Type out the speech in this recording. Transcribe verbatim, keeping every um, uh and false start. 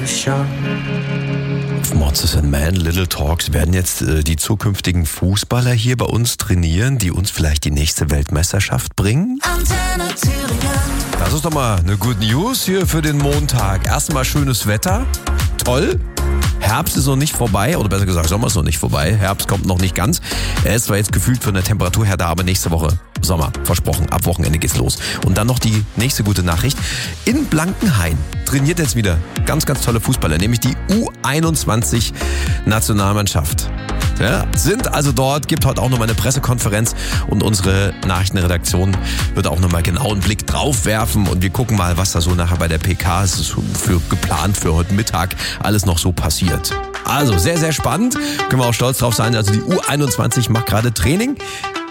Auf Monsters and Men, Little Talks werden jetzt äh, die zukünftigen Fußballer hier bei uns trainieren, die uns vielleicht die nächste Weltmeisterschaft bringen. Antenne Thüringen. Das ist doch mal eine Good News hier für den Montag. Erstmal schönes Wetter, toll. Herbst ist noch nicht vorbei, oder besser gesagt, Sommer ist noch nicht vorbei. Herbst kommt noch nicht ganz. Er ist zwar jetzt gefühlt von der Temperatur her da, aber nächste Woche Sommer, versprochen. Ab Wochenende geht's los. Und dann noch die nächste gute Nachricht. In Blankenhain trainiert jetzt wieder ganz, ganz tolle Fußballer, nämlich die U einundzwanzig Nationalmannschaft. Ja, sind also dort, gibt heute auch nochmal eine Pressekonferenz und unsere Nachrichtenredaktion wird auch nochmal genau einen Blick drauf werfen und wir gucken mal, was da so nachher bei der P K ist für geplant für heute Mittag alles noch so passiert. Also sehr, sehr spannend, können wir auch stolz drauf sein, also die U einundzwanzig macht gerade Training